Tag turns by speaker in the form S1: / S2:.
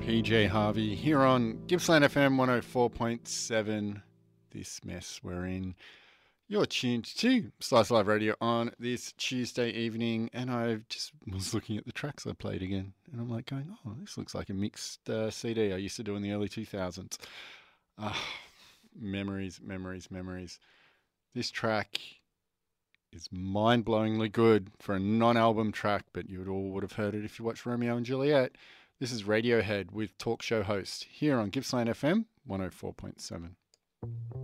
S1: PJ Harvey here on Gippsland FM 104.7. This mess we're in. You're tuned to Slice Live Radio on this Tuesday evening, and I just was looking at the tracks I played again, and I'm like going, oh, this looks like a mixed CD I used to do in the early 2000s. Memories. This track is mind-blowingly good for a non-album track, but you all would have heard it if you watched Romeo and Juliet. This is Radiohead with Talk Show Host here on Gippsland FM 104.7.